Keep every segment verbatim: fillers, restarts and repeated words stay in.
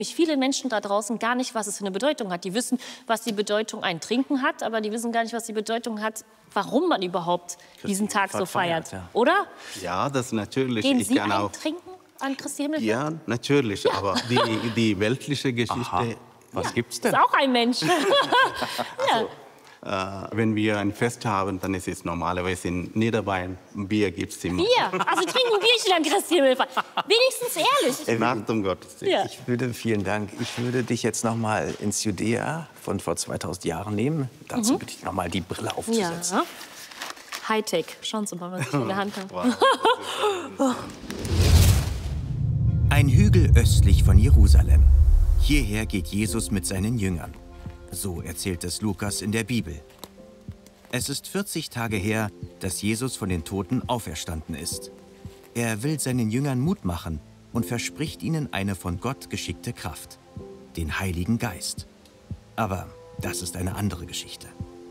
Viele Menschen da draußen gar nicht, was es für eine Bedeutung hat. Die wissen, was die Bedeutung ein Trinken hat, aber die wissen gar nicht, was die Bedeutung hat, warum man überhaupt diesen Tag so feiert. feiert ja. Oder? Ja, das natürlich. Gehen ich Sie kann ein auch. Trinken an Christi Himmelfahrt? Ja, natürlich. Ja. Aber die, die weltliche Geschichte. Aha. Was ja. gibt's denn? Ist auch ein Mensch. ja. Äh, wenn wir ein Fest haben, dann ist es normalerweise in Niederbayern. Bier gibt es immer. Bier? Also trinken Bierchen an Christi Himmelfahrt. Wenigstens ehrlich. Nach dem Gottesdienst. Ja. Ich würde, vielen Dank, ich würde dich jetzt noch mal ins Judäa von vor zweitausend Jahren nehmen. Dazu Mhm. bitte ich noch mal die Brille aufzusetzen. Ja. Hightech. Schauen Sie mal, was ich in der Hand habe. Wow. Ein Hügel östlich von Jerusalem. Hierher geht Jesus mit seinen Jüngern. So erzählt es Lukas in der Bibel. Es ist vierzig Tage her, dass Jesus von den Toten auferstanden ist. Er will seinen Jüngern Mut machen und verspricht ihnen eine von Gott geschickte Kraft, den Heiligen Geist. Aber das ist eine andere Geschichte.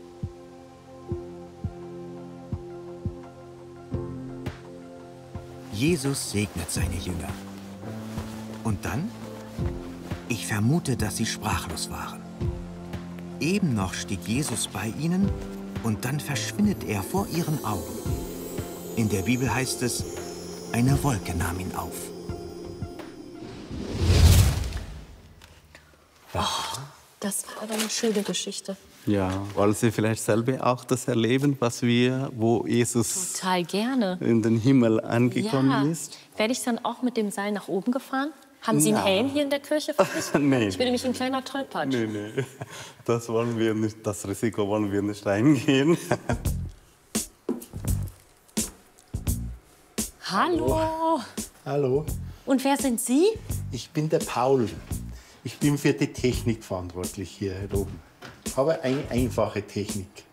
Jesus segnet seine Jünger. Und dann? Ich vermute, dass sie sprachlos waren. Eben noch steht Jesus bei ihnen und dann verschwindet er vor ihren Augen. In der Bibel heißt es, eine Wolke nahm ihn auf. Oh, das war aber eine schöne Geschichte. Ja, wollen Sie vielleicht selber auch das erleben, was wir, wo Jesus Total gerne. in den Himmel angekommen Ja. ist? Werde ich dann auch mit dem Seil nach oben gefahren? Haben Sie einen Na. Helm hier in der Kirche für mich? Nee. Ich bin nämlich ein kleiner Tollpatsch. Nee, nee, das wollen wir nicht, das Risiko wollen wir nicht eingehen. Hallo. Hallo, Und wer sind Sie? ich bin der Paul. Ich bin für die Technik verantwortlich hier oben. Aber eine einfache Technik.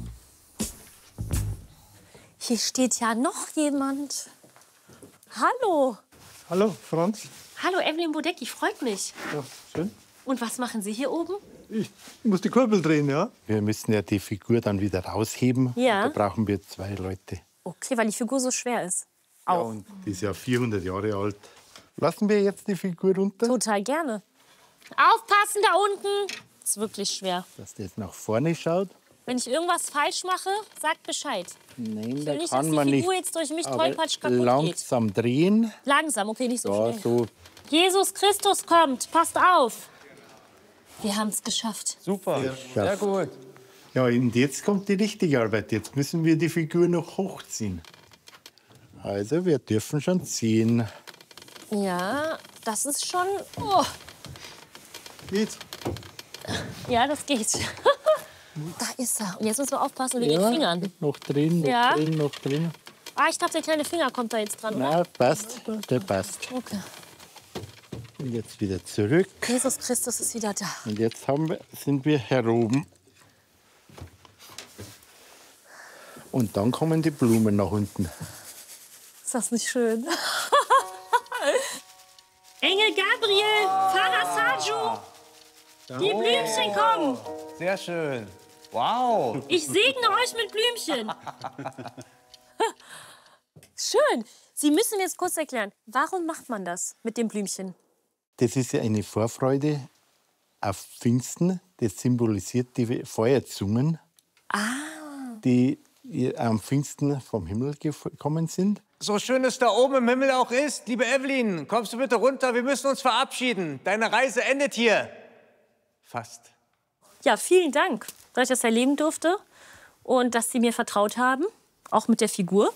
Hier steht ja noch jemand. Hallo. Hallo, Franz. Hallo, Evelyn Bodecki, freut mich. Ja, schön. Und was machen Sie hier oben? Ich muss die Kurbel drehen, ja? Wir müssen ja die Figur dann wieder rausheben. Ja. Da brauchen wir zwei Leute. Okay, weil die Figur so schwer ist. Ja, Auch. und die ist ja vierhundert Jahre alt. Lassen wir jetzt die Figur runter, Total gerne. Aufpassen da unten. Ist wirklich schwer. dass das nach vorne schaut. Wenn ich irgendwas falsch mache, sagt Bescheid. Nein, Ich da will nicht, kann dass die man Figur nicht. jetzt durch mich Aber tollpatsch kaputt geht. langsam drehen. Langsam, okay, nicht so Ja, schnell. so. Jesus Christus kommt, passt auf. Wir haben es geschafft. Super, sehr gut. Ja, und jetzt kommt die richtige Arbeit. Jetzt müssen wir die Figur noch hochziehen. Also, wir dürfen schon ziehen. Ja, das ist schon... Oh. Geht's? Ja, das geht. Da ist er. Und jetzt müssen wir aufpassen wegen den Fingern. Noch drin, noch Ja. drin, noch drin. Ah, ich glaube, der kleine Finger kommt da jetzt dran, oder? Na, passt. Der passt. Okay. Und jetzt wieder zurück. Jesus Christus ist wieder da. Und jetzt haben wir, sind wir hier oben. Und dann kommen die Blumen nach unten. Ist das nicht schön? Engel Gabriel, Pfarrer Saju, die Blümchen kommen. Sehr schön. Wow. Ich segne euch mit Blümchen. Schön. Sie müssen mir jetzt kurz erklären, warum macht man das mit dem Blümchen? Das ist ja eine Vorfreude auf Pfingsten. Das symbolisiert die Feuerzungen, die am Pfingsten vom Himmel gekommen sind. So schön es da oben im Himmel auch ist, liebe Evelyn, kommst du bitte runter, wir müssen uns verabschieden. Deine Reise endet hier. Fast. Ja, vielen Dank, dass ich das erleben durfte und dass Sie mir vertraut haben, auch mit der Figur.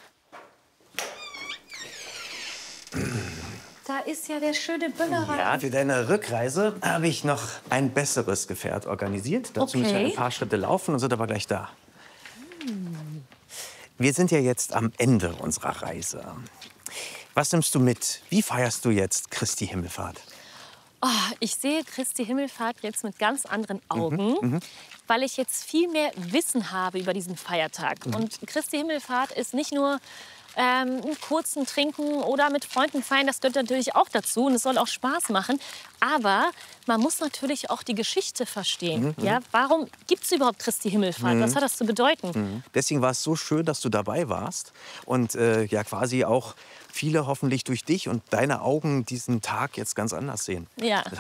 Da ist ja der schöne Böllerer. Ja, für deine Rückreise habe ich noch ein besseres Gefährt organisiert. Dazu müssen wir Okay. ein paar Schritte laufen und sind aber gleich da. Wir sind ja jetzt am Ende unserer Reise. Was nimmst du mit? Wie feierst du jetzt Christi Himmelfahrt? Oh, ich sehe Christi Himmelfahrt jetzt mit ganz anderen Augen, weil ich jetzt viel mehr Wissen habe über diesen Feiertag. Und Christi Himmelfahrt ist nicht nur ähm, einen kurzen Trinken oder mit Freunden feiern, das gehört natürlich auch dazu und es soll auch Spaß machen. Aber man muss natürlich auch die Geschichte verstehen. Mhm. Ja? Warum gibt es überhaupt Christi Himmelfahrt? Mhm. Was hat das zu bedeuten? Mhm. Deswegen war es so schön, dass du dabei warst und äh, ja quasi auch viele hoffentlich durch dich und deine Augen diesen Tag jetzt ganz anders sehen. Ja.